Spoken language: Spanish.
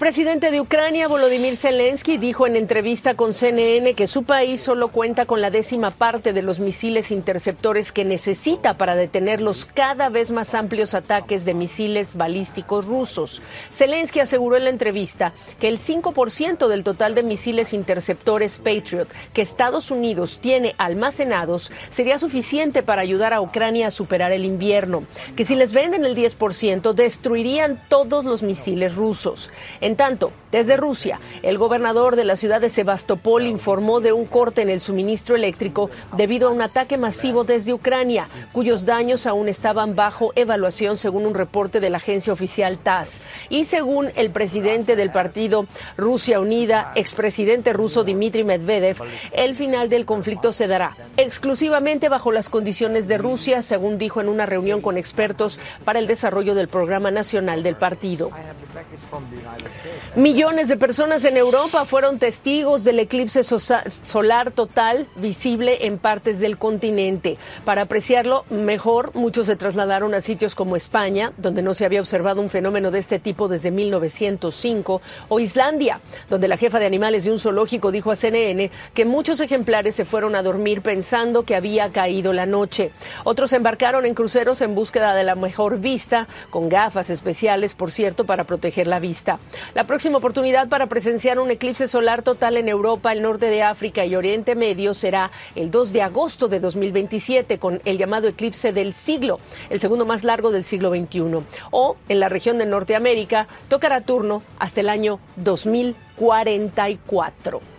presidente de Ucrania, Volodymyr Zelensky, dijo en entrevista con CNN que su país solo cuenta con la 10ª parte de los misiles interceptores que necesita para detener los cada vez más amplios ataques de misiles balísticos rusos. Zelensky aseguró en la entrevista que el 5% del total de misiles interceptores Patriot que Estados Unidos tiene almacenados sería suficiente para ayudar a Ucrania a superar el invierno, que si les venden el 10% destruirían todos los misiles rusos. En tanto, desde Rusia, el gobernador de la ciudad de Sebastopol informó de un corte en el suministro eléctrico debido a un ataque masivo desde Ucrania, cuyos daños aún estaban bajo evaluación según un reporte de la agencia oficial TASS. Y según el presidente del partido Rusia Unida, expresidente ruso Dmitry Medvedev, el final del conflicto se dará exclusivamente bajo las condiciones de Rusia, según dijo en una reunión con expertos para el desarrollo del programa nacional del partido. Millones de personas en Europa fueron testigos del eclipse solar total visible en partes del continente. Para apreciarlo mejor, muchos se trasladaron a sitios como España, donde no se había observado un fenómeno de este tipo desde 1905, o Islandia, donde la jefa de animales de un zoológico dijo a CNN que muchos ejemplares se fueron a dormir pensando que había caído la noche. Otros embarcaron en cruceros en búsqueda de la mejor vista, con gafas especiales, por cierto, para proteger la vista. La próxima oportunidad para presenciar un eclipse solar total en Europa, el norte de África y Oriente Medio será el 2 de agosto de 2027 con el llamado eclipse del siglo, el segundo más largo del siglo XXI. O en la región de Norteamérica tocará turno hasta el año 2044.